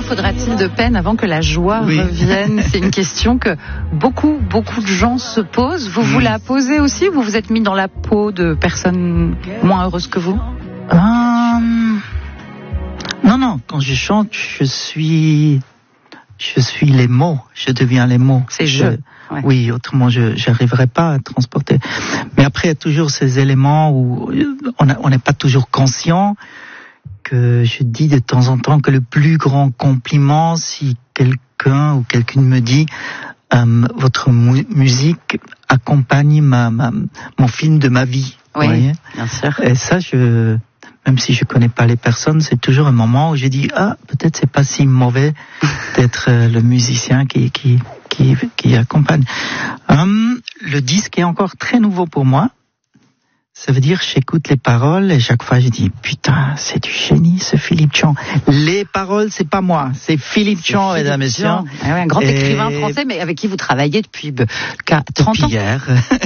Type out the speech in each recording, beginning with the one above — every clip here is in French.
faudra-t-il de peine avant que la joie revienne? C'est une question que beaucoup de gens se posent. Vous vous la posez aussi? Vous vous êtes mis dans la peau de personnes moins heureuses que vous? Non, quand je chante, je suis les mots, je deviens les mots. C'est je. Ouais. Oui, autrement je n'arriverais pas à transporter. Mais après, il y a toujours ces éléments où on n'est pas toujours conscient, que je dis de temps en temps que le plus grand compliment, si quelqu'une me dit votre musique accompagne mon film de ma vie. Oui, voyez, bien sûr. Et ça, même si je connais pas les personnes, c'est toujours un moment où je dis peut-être c'est pas si mauvais d'être le musicien qui accompagne. Le disque est encore très nouveau pour moi. Ça veut dire j'écoute les paroles et chaque fois je dis putain, c'est du génie ce Philippe Chant. Les paroles c'est pas moi, c'est Philippe Chant, mesdames et messieurs. Un grand écrivain français, mais avec qui vous travaillez depuis 30 ans. Hier.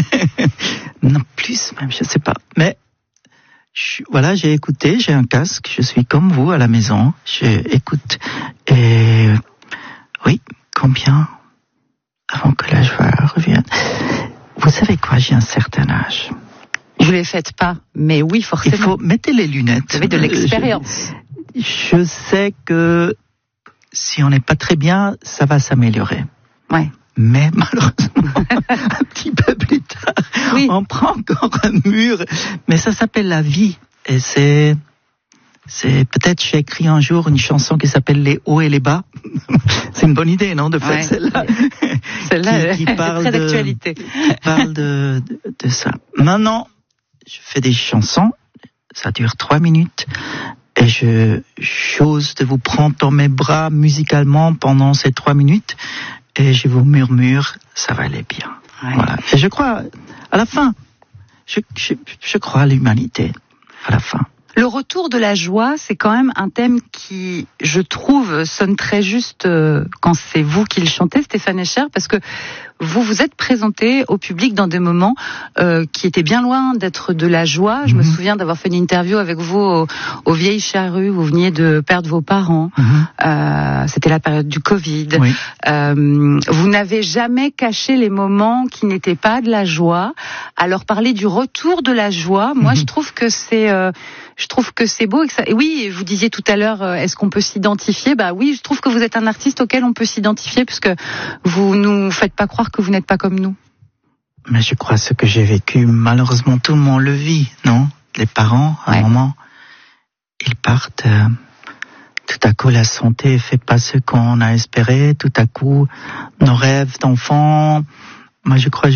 Non, plus même, je sais pas. Mais voilà, j'ai écouté, j'ai un casque, je suis comme vous à la maison, j'écoute. Et oui, combien avant que la joie revienne. Vous savez quoi, j'ai un certain âge. Je ne les faites pas, mais oui, forcément. Il faut mettre les lunettes. Vous avez de l'expérience. Je sais que si on n'est pas très bien, ça va s'améliorer. Ouais. Mais malheureusement, un petit peu plus tard, on prend encore un mur. Mais ça s'appelle la vie. Et c'est peut-être j'ai écrit un jour une chanson qui s'appelle Les hauts et les bas. C'est une bonne idée, non, de faire celle-là. Celle-là, qui parle très d'actualité. Qui parle de ça. Maintenant, je fais des chansons. Ça dure 3 minutes. Et j'ose de vous prendre dans mes bras musicalement pendant ces 3 minutes. Et je vous murmure, ça va aller bien. Ouais. Voilà. Et je crois, à la fin, je crois à l'humanité, à la fin. Le retour de la joie, c'est quand même un thème qui, je trouve, sonne très juste quand c'est vous qui le chantez, Stéphane Escher, parce que vous vous êtes présenté au public dans des moments qui étaient bien loin d'être de la joie. Je me souviens d'avoir fait une interview avec vous aux Vieilles Charrues, où vous veniez de perdre vos parents. C'était la période du Covid. Oui. Vous n'avez jamais caché les moments qui n'étaient pas de la joie. Alors parler du retour de la joie, moi je trouve que c'est beau. Et oui, vous disiez tout à l'heure, est-ce qu'on peut s'identifier? Bah oui, je trouve que vous êtes un artiste auquel on peut s'identifier, puisque vous nous faites pas croire que vous n'êtes pas comme nous. Mais je crois ce que j'ai vécu, malheureusement tout le monde le vit, non? Les parents, à un moment, ils partent. Tout à coup, la santé fait pas ce qu'on a espéré. Tout à coup, nos rêves d'enfants. Moi, je crois,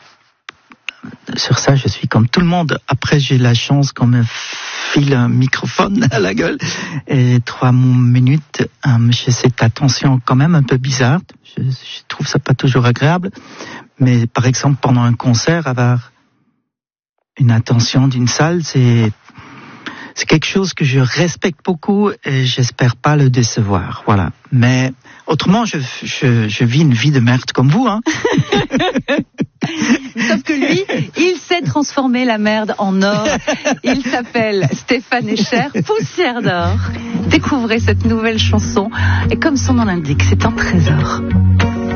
sur ça, je suis comme tout le monde. Après, j'ai la chance qu'on me file un microphone à la gueule. Et 3 minutes, j'ai cette attention quand même un peu bizarre. Je trouve ça pas toujours agréable. Mais par exemple, pendant un concert, avoir une attention d'une salle, c'est quelque chose que je respecte beaucoup et j'espère pas le décevoir. Voilà. Mais autrement, je vis une vie de merde comme vous, hein. Sauf que lui, il sait transformer la merde en or. Il s'appelle Stéphane Escher, Poussière d'or. Découvrez cette nouvelle chanson. Et comme son nom l'indique, c'est un trésor.